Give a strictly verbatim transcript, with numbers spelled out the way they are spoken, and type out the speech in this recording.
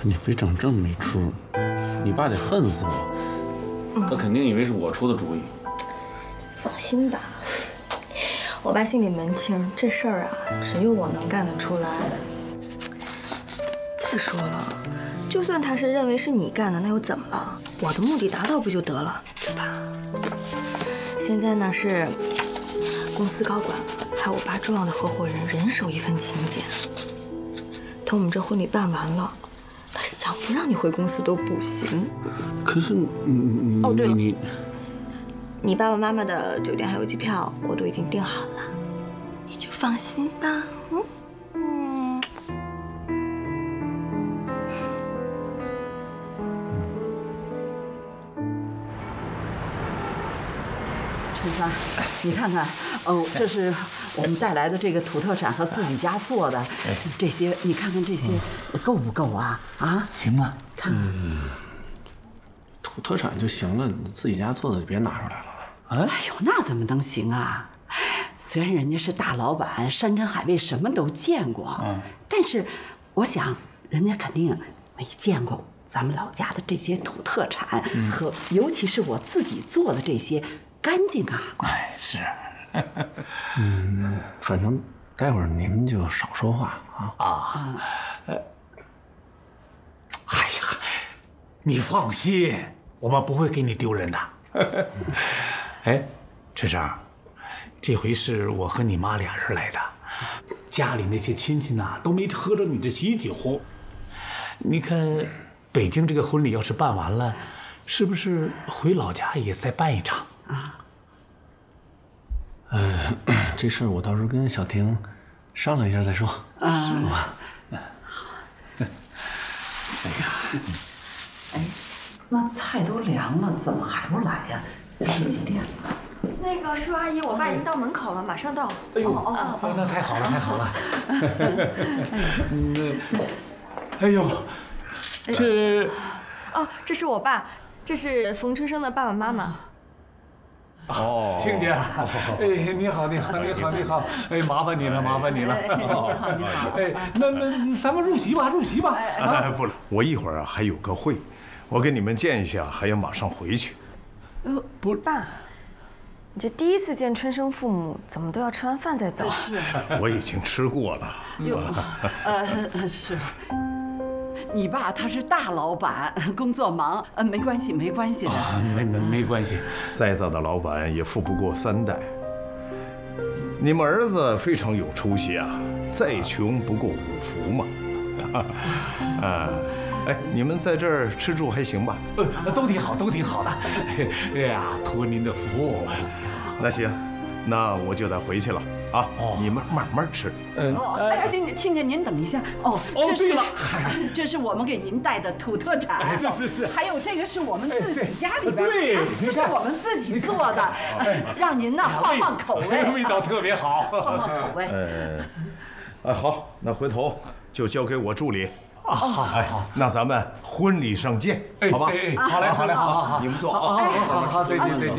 你非整这么一出，你爸得恨死我。他肯定以为是我出的主意。 放心吧，我爸心里门清，这事儿啊，只有我能干得出来。再说了，就算他是认为是你干的，那又怎么了？我的目的达到不就得了，对吧？现在呢是公司高管还有我爸重要的合伙人人手一份请柬。等我们这婚礼办完了，他想不让你回公司都不行。 可是你你哦，对了， 你你爸爸妈妈的酒店还有机票我都已经订好了，你就放心吧。嗯嗯。 陈川，你看看，哦，这是我们带来的这个土特产和自己家做的，这些你看看这些够不够啊？啊， 行啊， 看， 嗯，土特产就行了，你自己家做的就别拿出来了。 啊，哎呦，那怎么能行啊？虽然人家是大老板，山珍海味什么都见过，嗯，但是我想人家肯定没见过咱们老家的这些土特产，嗯，和尤其是我自己做的这些。干净啊！ 哎，是。 嗯，反正待会儿你们就少说话啊啊！呃，哎呀，你放心，我们不会给你丢人的。哎，春生，这回是我和你妈俩人来的，家里那些亲戚呢都没喝着你这喜酒。你看，北京这个婚礼要是办完了，是不是回老家也再办一场？啊， 呃，这事儿我到时候跟小婷商量一下再说，啊，是吧？ 好。哎呀，哎，那菜都凉了，怎么还不来呀？是几点了？ 那个叔阿姨，我爸已经到门口了，马上到。 哎呦，哦哦，那太好了，太好了。嗯，哎呦，这…… 哦，这是我爸，这是冯春生的爸爸妈妈。 哦，亲家，哎，你好，你好，你好，你好，哎，麻烦你了，麻烦你了。 你好，你好。 哎，那那咱们入席吧，入席吧。 哎，不了，我一会儿啊还有个会，我跟你们见一下，还要马上回去。 呃，不，爸，你这第一次见春生父母，怎么都要吃完饭再走？ 是， 我已经吃过了。 哟，呃，是。你爸他是大老板，工作忙，呃，没关系，没关系的， 啊、没没没关系。 再大的老板也富不过三代。你们儿子非常有出息啊，再穷不过五福嘛。啊，哎，你们在这儿吃住还行吧？ 呃，都挺好，都挺好的。哎呀，托您的福。 那行，那我就得回去了。啊，哦，你们慢慢吃。 嗯，哦，哎，亲家您等一下。哦， 哦，对了， 这是我们给您带的土特产。 哎，这是是。 还有这个是我们自己家里的， 对， 这是我们自己做的，让您呢换换口味， 味道特别好， 换换口味。 呃，啊好，那回头就交给我助理。 啊，好，好，好， 那咱们婚礼上见，好吧？ 哎，好嘞，好嘞，好好好， 你们坐啊。 好好好，再见，再见。